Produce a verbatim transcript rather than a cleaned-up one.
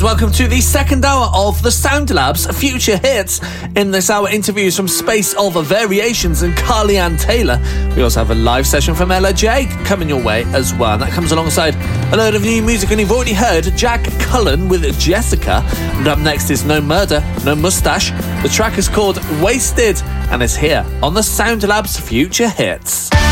welcome to the second hour of the Sound Labs Future Hits. In this hour, interviews from Space of Variations and Carly Ann Taylor. We also have a live session from Ella J coming your way as well. And that comes alongside a load of new music, and you've already heard Jack Cullen with Jessica. And up next is No Murder, No Mustache. The track is called Wasted, and it's here on the Sound Labs Future Hits.